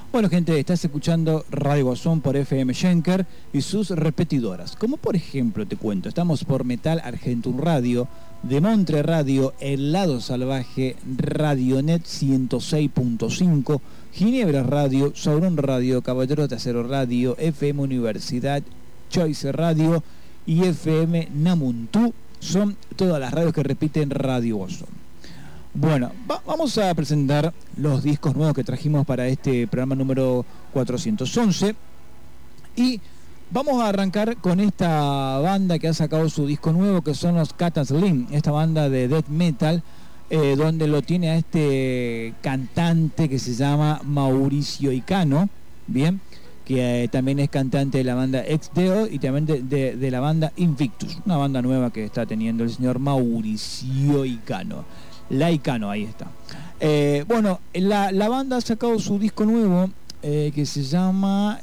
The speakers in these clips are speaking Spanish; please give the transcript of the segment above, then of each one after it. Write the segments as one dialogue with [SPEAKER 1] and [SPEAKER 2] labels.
[SPEAKER 1] Bueno, gente, estás escuchando Radio Guasón por FM Schenker y sus repetidoras. Como por ejemplo, te cuento, estamos por Metal Argentum Radio, de Montre Radio, El Lado Salvaje, Radionet 106.5, Ginebra Radio, Sauron Radio, Caballero de Acero Radio, FM Universidad, Choice Radio y FM Namuntú. Son todas las radios que repiten Radio Guasón. Bueno, vamos a presentar los discos nuevos que trajimos para este programa número 411 y vamos a arrancar con esta banda que ha sacado su disco nuevo, que son los Cat Slim, esta banda de death metal, donde lo tiene a este cantante que se llama Mauricio Icano, bien, que también es cantante de la banda Ex Deo y también de la banda Invictus, una banda nueva que está teniendo el señor Mauricio Icano. Laicano, ahí está. Bueno, la banda ha sacado su disco nuevo que se llama,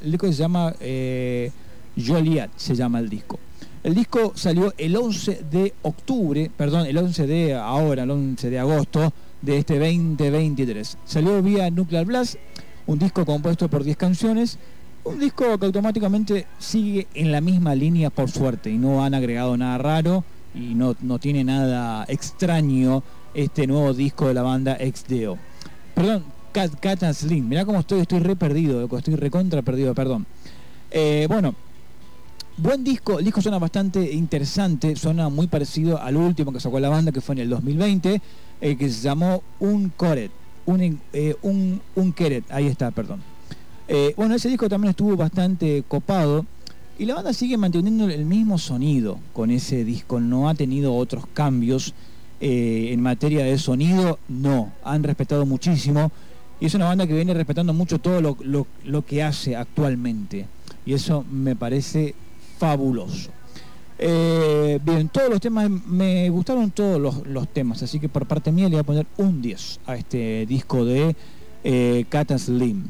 [SPEAKER 1] Joliet, se llama el disco. El disco salió el 11 de agosto de este 2023. Salió vía Nuclear Blast, un disco compuesto por 10 canciones, un disco que automáticamente sigue en la misma línea, por suerte, y no han agregado nada raro y no tiene nada extraño este nuevo disco de la banda Ex Deo. Perdón, Cat Slim. Mirá cómo estoy re perdido, loco, estoy recontra perdido, perdón. Bueno, buen disco, el disco suena bastante interesante, suena muy parecido al último que sacó la banda, que fue en el 2020, que se llamó Uncored, Unquered, ahí está, perdón. Bueno, ese disco también estuvo bastante copado, y la banda sigue manteniendo el mismo sonido con ese disco, no ha tenido otros cambios. En materia de sonido, no, han respetado muchísimo y es una banda que viene respetando mucho todo lo que hace actualmente y eso me parece fabuloso. Bien, todos los temas, me gustaron todos los temas, así que por parte mía le voy a poner un 10 a este disco de Cat Slim.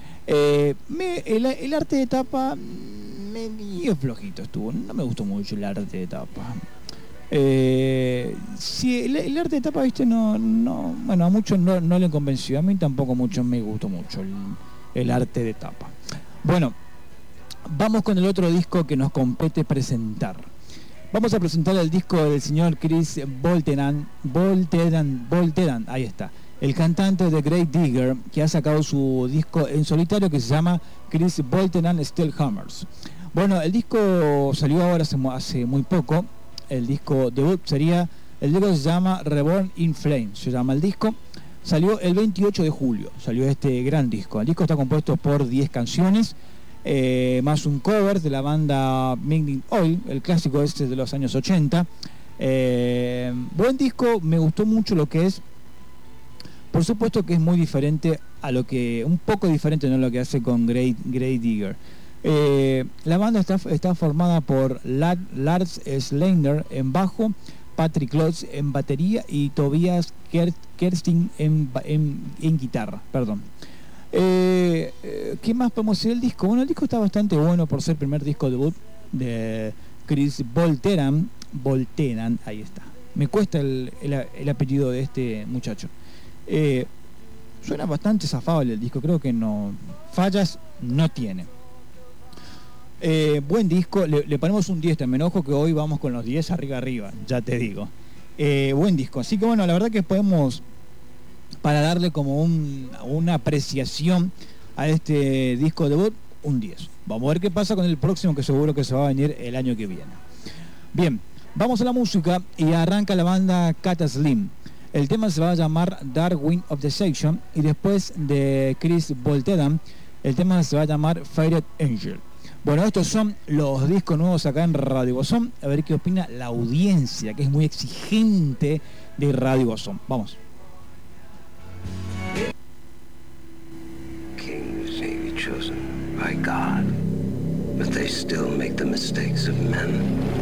[SPEAKER 1] El arte de tapa medio flojito estuvo, no me gustó mucho el arte de tapa. Sí, el arte de tapa, viste, bueno, a muchos no le convenció, a mí tampoco mucho me gustó mucho el arte de tapa. Bueno, vamos con el otro disco que nos compete presentar. Vamos a presentar el disco del señor Chris Bolteran, ahí está, el cantante de Grave Digger, que ha sacado su disco en solitario que se llama Chris Bolteran Steelhammers. Bueno, el disco salió ahora hace muy poco. El disco debut el disco se llama Reborn in Flames, se llama el disco. Salió el 28 de julio, salió este gran disco. El disco está compuesto por 10 canciones, más un cover de la banda Midnight Oil, el clásico este de los años 80. Buen disco, me gustó mucho lo que es. Por supuesto que es muy diferente un poco diferente, ¿no?, lo que hace con Grave Digger. La banda está formada por Lars Slender en bajo, Patrick Klotz en batería y Tobias Kersting en guitarra. Perdón. ¿Qué más podemos decir del disco? Bueno, el disco está bastante bueno por ser el primer disco debut de Chris Bolteran, ahí está. Me cuesta el apellido de este muchacho. Suena bastante zafable el disco, creo que no fallas no tiene. Buen disco, le ponemos un 10 también, ojo que hoy vamos con los 10 arriba, ya te digo. Buen disco, así que bueno, la verdad que podemos, para darle como una apreciación a este disco debut, un 10. Vamos a ver qué pasa con el próximo, que seguro que se va a venir el año que viene. Bien, vamos a la música y arranca la banda Cat Slim. El tema se va a llamar Dark Wind of the Section y después de Chris Bolteran, el tema se va a llamar Fired Angel. Bueno, estos son los discos nuevos acá en Radio Guasón. A ver qué opina la audiencia, que es muy exigente de Radio Guasón. Vamos.
[SPEAKER 2] Kings may be chosen by God, but they still make the mistakes of men.